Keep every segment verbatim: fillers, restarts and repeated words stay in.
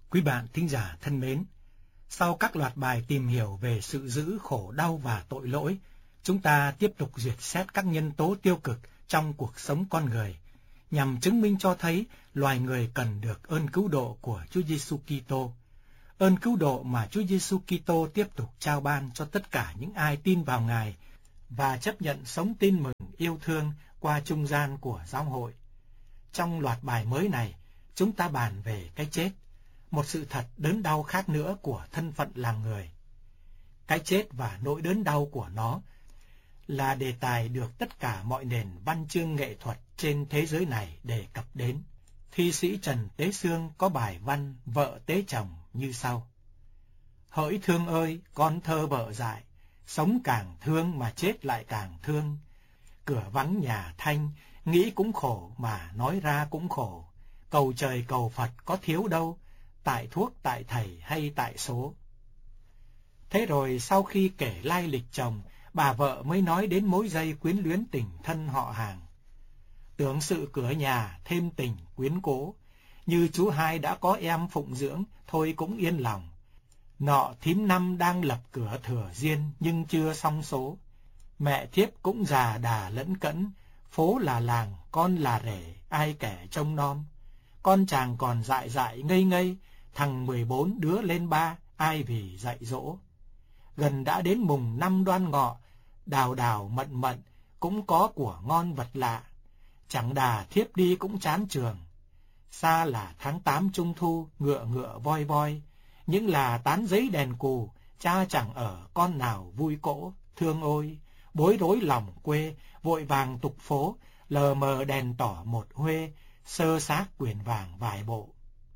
Quý bạn thính giả thân mến, sau các loạt bài tìm hiểu về sự dữ, khổ đau và tội lỗi, chúng ta tiếp tục duyệt xét các nhân tố tiêu cực trong cuộc sống con người, nhằm chứng minh cho thấy loài người cần được ơn cứu độ của Chúa Giêsu Kitô. Ơn cứu độ mà Chúa Giêsu Kitô tiếp tục trao ban cho tất cả những ai tin vào Ngài và chấp nhận sống tin mừng yêu thương qua trung gian của giáo hội. Trong loạt bài mới này, chúng ta bàn về cái chết, một sự thật đớn đau khác nữa của thân phận làm người. Cái chết và nỗi đớn đau của nó là đề tài được tất cả mọi nền văn chương nghệ thuật trên thế giới này đề cập đến. Thi sĩ Trần Tế Xương có bài văn Vợ tế chồng như sau: Hỡi thương ơi, con thơ vợ dại, sống càng thương mà chết lại càng thương. Cửa vắng nhà thanh, nghĩ cũng khổ mà nói ra cũng khổ. Cầu trời cầu Phật có thiếu đâu, tại thuốc tại thầy hay tại số. Thế rồi sau khi kể lai lịch chồng, bà vợ mới nói đến mối dây quyến luyến tình thân họ hàng. Tưởng sự cửa nhà thêm tình quyến cố, như chú hai đã có em phụng dưỡng, thôi cũng yên lòng. Nọ thím năm đang lập cửa thừa riêng nhưng chưa xong số. Mẹ thiếp cũng già đà lẫn cẫn, phố là làng, con là rể, ai kẻ trông nom. Con chàng còn dại dại ngây ngây, thằng mười bốn đứa lên ba, ai vì dạy dỗ. Gần đã đến mùng năm Đoan Ngọ, đào đào mận mận, cũng có của ngon vật lạ. Chẳng đà thiếp đi cũng chán trường. Xa là tháng tám Trung Thu, ngựa ngựa voi voi, những là tán giấy đèn cù, cha chẳng ở con nào vui cỗ. Thương ôi, bối rối lòng quê, vội vàng tục phố, lờ mờ đèn tỏ một huê, sơ xác quyền vàng vài bộ.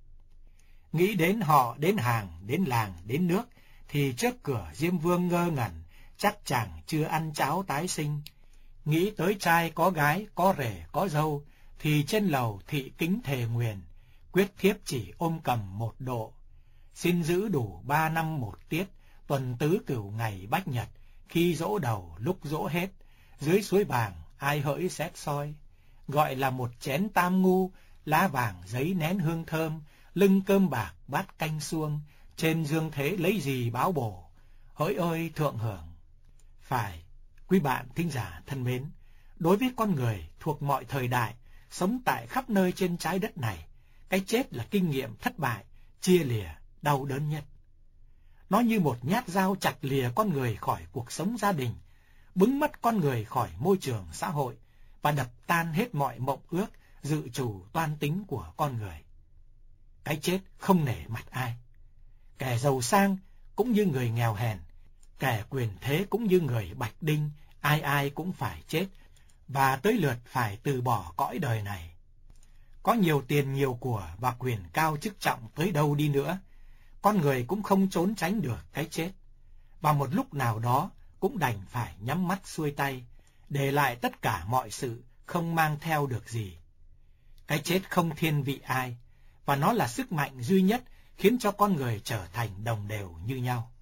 Nghĩ đến họ, đến hàng, đến làng, đến nước, thì trước cửa Diêm Vương ngơ ngẩn, chắc chàng chưa ăn cháo tái sinh. Nghĩ tới trai có gái, có rể, có dâu, thì trên lầu thị kính thề nguyền, quyết thiếp chỉ ôm cầm một độ. Xin giữ đủ ba năm một tiết, tuần tứ cửu ngày bách nhật, khi dỗ đầu lúc dỗ hết, dưới suối vàng ai hỡi xét soi. Gọi là một chén tam ngu, lá vàng giấy nén hương thơm, lưng cơm bạc bát canh suông, trên dương thế lấy gì báo bổ, hỡi ơi thượng hưởng. Phải, quý bạn thính giả thân mến, đối với con người thuộc mọi thời đại, sống tại khắp nơi trên trái đất này, cái chết là kinh nghiệm thất bại, chia lìa, đau đớn nhất. Nó như một nhát dao chặt lìa con người khỏi cuộc sống gia đình, bứng mất con người khỏi môi trường xã hội, và đập tan hết mọi mộng ước, dự trù toan tính của con người. Cái chết không nể mặt ai. Kẻ giàu sang cũng như người nghèo hèn, kẻ quyền thế cũng như người bạch đinh, ai ai cũng phải chết, và tới lượt phải từ bỏ cõi đời này. Có nhiều tiền nhiều của và quyền cao chức trọng tới đâu đi nữa, con người cũng không trốn tránh được cái chết, và một lúc nào đó cũng đành phải nhắm mắt xuôi tay, để lại tất cả mọi sự, không mang theo được gì. Cái chết không thiên vị ai, và nó là sức mạnh duy nhất khiến cho con người trở thành đồng đều như nhau.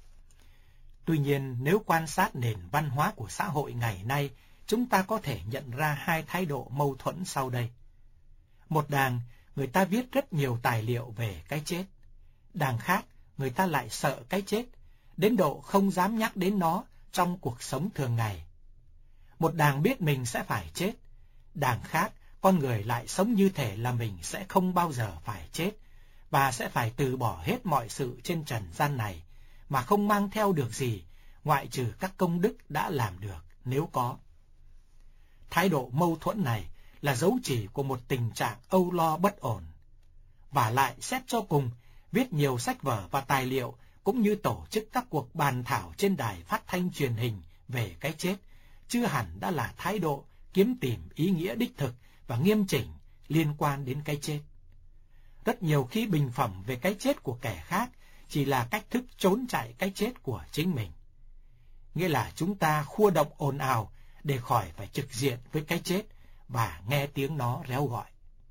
Tuy nhiên, nếu quan sát nền văn hóa của xã hội ngày nay, chúng ta có thể nhận ra hai thái độ mâu thuẫn sau đây. Một đàng, người ta viết rất nhiều tài liệu về cái chết. Đàng khác, người ta lại sợ cái chết, đến độ không dám nhắc đến nó trong cuộc sống thường ngày. Một đàng biết mình sẽ phải chết, đàng khác, con người lại sống như thể là mình sẽ không bao giờ phải chết, và sẽ phải từ bỏ hết mọi sự trên trần gian này, mà không mang theo được gì, ngoại trừ các công đức đã làm được, nếu có. Thái độ mâu thuẫn này là dấu chỉ của một tình trạng âu lo bất ổn. Và lại xét cho cùng, viết nhiều sách vở và tài liệu, cũng như tổ chức các cuộc bàn thảo trên đài phát thanh truyền hình về cái chết, chưa hẳn đã là thái độ kiếm tìm ý nghĩa đích thực và nghiêm chỉnh liên quan đến cái chết. Rất nhiều khi bình phẩm về cái chết của kẻ khác chỉ là cách thức trốn chạy cái chết của chính mình. Nghĩa là chúng ta khua động ồn ào để khỏi phải trực diện với cái chết và nghe tiếng nó réo gọi.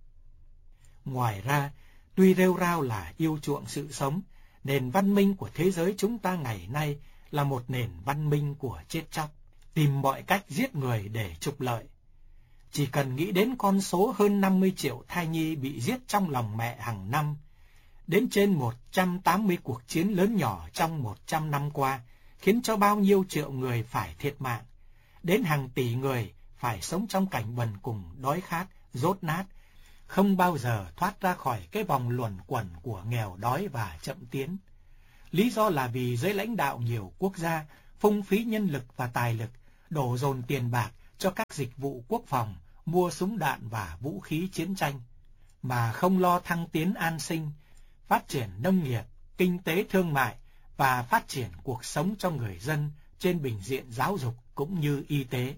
Ngoài ra, tuy rêu rao là yêu chuộng sự sống, nền văn minh của thế giới chúng ta ngày nay là một nền văn minh của chết chóc, tìm mọi cách giết người để trục lợi. Chỉ cần nghĩ đến con số hơn năm mươi triệu thai nhi bị giết trong lòng mẹ hàng năm, đến trên một trăm tám mươi cuộc chiến lớn nhỏ trong một trăm năm qua, khiến cho bao nhiêu triệu người phải thiệt mạng, đến hàng tỷ người phải sống trong cảnh bần cùng đói khát, dốt nát, không bao giờ thoát ra khỏi cái vòng luẩn quẩn của nghèo đói và chậm tiến. Lý do là vì giới lãnh đạo nhiều quốc gia phung phí nhân lực và tài lực, đổ dồn tiền bạc cho các dịch vụ quốc phòng, mua súng đạn và vũ khí chiến tranh, mà không lo thăng tiến an sinh, phát triển nông nghiệp, kinh tế thương mại và phát triển cuộc sống cho người dân trên bình diện giáo dục cũng như y tế.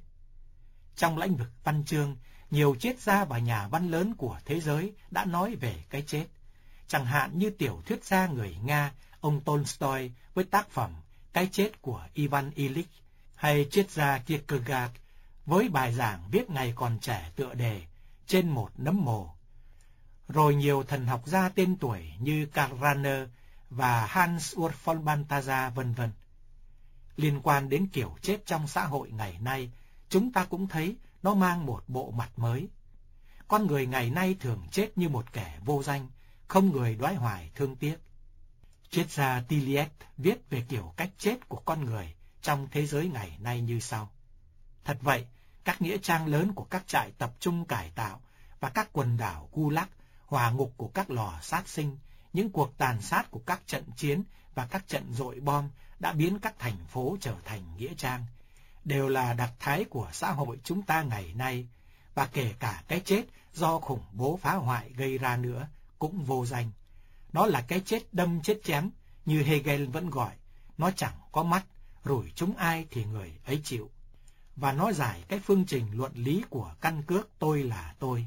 Trong lĩnh vực văn chương, nhiều triết gia và nhà văn lớn của thế giới đã nói về cái chết. Chẳng hạn như tiểu thuyết gia người Nga, ông Tolstoy với tác phẩm Cái chết của Ivan Ilyich, hay triết gia Kierkegaard với bài giảng viết ngày còn trẻ tựa đề Trên một nấm mồ. Rồi nhiều thần học gia tên tuổi như Karl Rahner và Hans Urs von Balthasar vân vân. Liên quan đến kiểu chết trong xã hội ngày nay, chúng ta cũng thấy nó mang một bộ mặt mới. Con người ngày nay thường chết như một kẻ vô danh, không người đoái hoài thương tiếc. Triết gia Tilliet viết về kiểu cách chết của con người trong thế giới ngày nay như sau. Thật vậy, các nghĩa trang lớn của các trại tập trung cải tạo và các quần đảo Gulag, hỏa ngục của các lò sát sinh, những cuộc tàn sát của các trận chiến và các trận dội bom đã biến các thành phố trở thành nghĩa trang, đều là đặc thái của xã hội chúng ta ngày nay, và kể cả cái chết do khủng bố phá hoại gây ra nữa cũng vô danh. Nó là cái chết đâm chết chém, như Hegel vẫn gọi, nó chẳng có mắt, rủi trúng ai thì người ấy chịu. Và nó giải cái phương trình luận lý của căn cước tôi là tôi.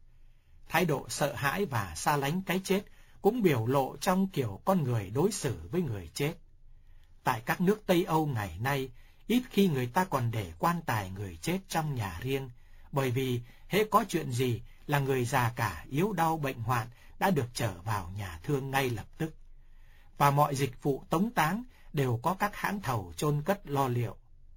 Thái độ sợ hãi và xa lánh cái chết cũng biểu lộ trong kiểu con người đối xử với người chết. Tại các nước Tây Âu ngày nay, ít khi người ta còn để quan tài người chết trong nhà riêng, bởi vì hễ có chuyện gì là người già cả yếu đau bệnh hoạn đã được trở vào nhà thương ngay lập tức. Và mọi dịch vụ tống táng đều có các hãng thầu chôn cất lo liệu.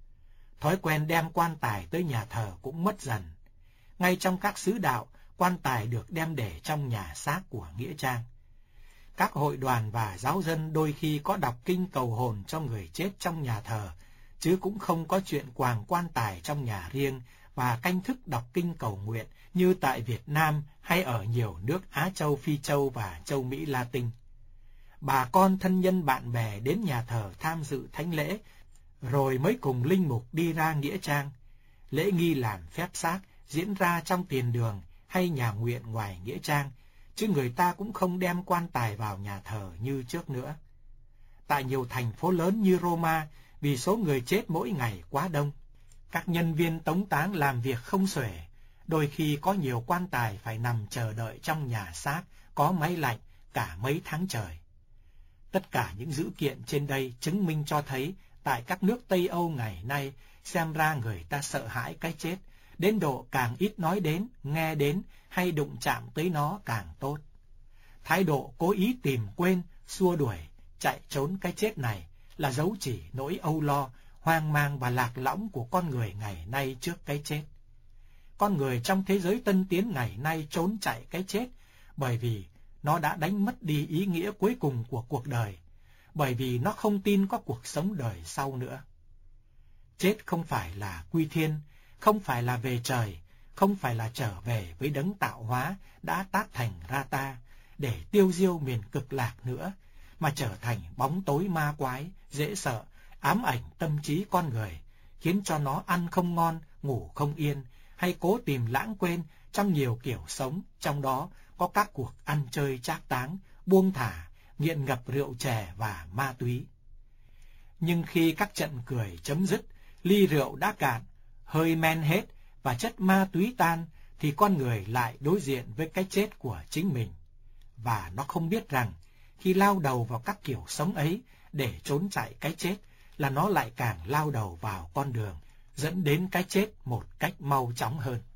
Thói quen đem quan tài tới nhà thờ cũng mất dần. Ngay trong các xứ đạo, quan tài được đem để trong nhà xác của nghĩa trang. Các hội đoàn và giáo dân đôi khi có đọc kinh cầu hồn cho người chết trong nhà thờ, chứ cũng không có chuyện quàng quan tài trong nhà riêng và canh thức đọc kinh cầu nguyện như tại Việt Nam hay ở nhiều nước Á Châu, Phi Châu và Châu Mỹ Latin. Bà con thân nhân bạn bè đến nhà thờ tham dự thánh lễ, rồi mới cùng linh mục đi ra nghĩa trang. Lễ nghi làm phép xác diễn ra trong tiền đường hay nhà nguyện ngoài nghĩa trang, chứ người ta cũng không đem quan tài vào nhà thờ như trước nữa. Tại nhiều thành phố lớn như Roma, vì số người chết mỗi ngày quá đông, các nhân viên tống táng làm việc không xuể, đôi khi có nhiều quan tài phải nằm chờ đợi trong nhà xác có máy lạnh cả mấy tháng trời. Tất cả những dữ kiện trên đây chứng minh cho thấy tại các nước Tây Âu ngày nay, xem ra người ta sợ hãi cái chết, đến độ càng ít nói đến, nghe đến hay đụng chạm tới nó càng tốt. Thái độ cố ý tìm quên, xua đuổi, chạy trốn cái chết này là dấu chỉ nỗi âu lo, hoang mang và lạc lõng của con người ngày nay trước cái chết. Con người trong thế giới tân tiến ngày nay trốn chạy cái chết bởi vì nó đã đánh mất đi ý nghĩa cuối cùng của cuộc đời, bởi vì nó không tin có cuộc sống đời sau nữa. Chết không phải là quy thiên, không phải là về trời, không phải là trở về với đấng tạo hóa đã tác thành ra ta để tiêu diêu miền cực lạc nữa, mà trở thành bóng tối ma quái, dễ sợ, ám ảnh tâm trí con người, khiến cho nó ăn không ngon, ngủ không yên, hay cố tìm lãng quên trong nhiều kiểu sống, trong đó có các cuộc ăn chơi trác táng, buông thả, nghiện ngập rượu chè và ma túy. Nhưng khi các trận cười chấm dứt, ly rượu đã cạn, hơi men hết và chất ma túy tan, thì con người lại đối diện với cái chết của chính mình. Và nó không biết rằng, khi lao đầu vào các kiểu sống ấy để trốn chạy cái chết, là nó lại càng lao đầu vào con đường, dẫn đến cái chết một cách mau chóng hơn.